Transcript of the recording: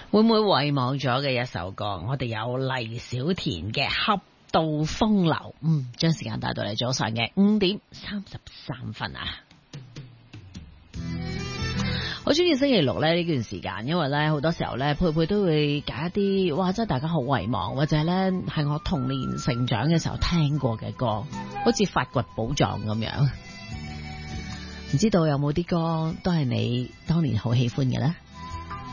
會唔會遺忘咗嘅一首歌？我哋有黎小田嘅《俠道風流》。將時間帶到嚟早上嘅5:33啊！我中意星期六咧呢段時間，因為咧好多時候咧佩佩都會揀一啲哇，真係大家好遺忘，或者咧係我童年成長嘅時候聽過嘅歌，好似發掘寶藏咁樣。唔知道有冇啲歌都係你當年好喜歡嘅呢？